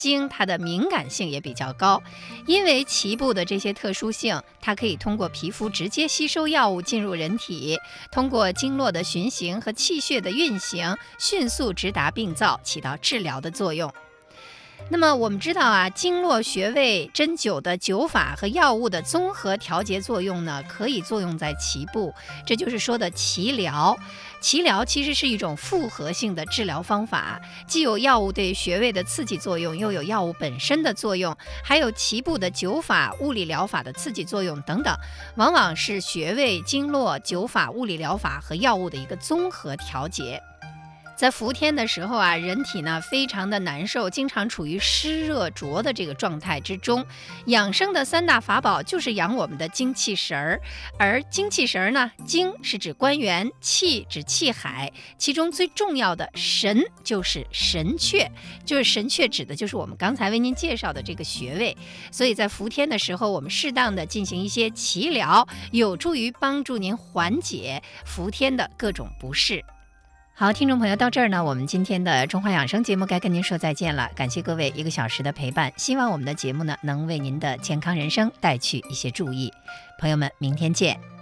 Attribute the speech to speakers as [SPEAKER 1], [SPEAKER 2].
[SPEAKER 1] 经它的敏感性也比较高，因为脐部的这些特殊性，它可以通过皮肤直接吸收药物进入人体，通过经络的循行和气血的运行，迅速直达病灶，起到治疗的作用。那么我们知道啊，经络穴位针灸的灸法和药物的综合调节作用呢，可以作用在脐部，这就是说的脐疗。脐疗其实是一种复合性的治疗方法，既有药物对穴位的刺激作用，又有药物本身的作用，还有脐部的灸法、物理疗法的刺激作用等等，往往是穴位、经络、灸法、物理疗法和药物的一个综合调节。在伏天的时候啊，人体呢非常的难受，经常处于湿热浊的这个状态之中。养生的三大法宝就是养我们的精气神儿，而精气神儿呢，精是指关元，气指气海，其中最重要的神就是神阙，就是神阙指的就是我们刚才为您介绍的这个穴位。所以在伏天的时候，我们适当的进行一些脐疗，有助于帮助您缓解伏天的各种不适。好，听众朋友，到这儿呢，我们今天的中华养生节目该跟您说再见了。感谢各位1个小时的陪伴，希望我们的节目呢能为您的健康人生带去一些注意。朋友们，明天见。